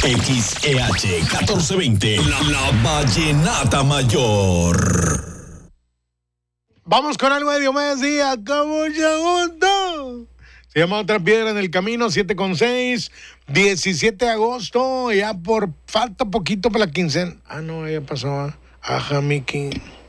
XEH 1420, la Vallenata Mayor. Vamos con algo de Diomedes Díaz, como yo gusto. Se llama Otra Piedra en el Camino, 7:6, 17 de agosto, ya falta poquito para la quincena. No, ya pasó. Ajá, Miki.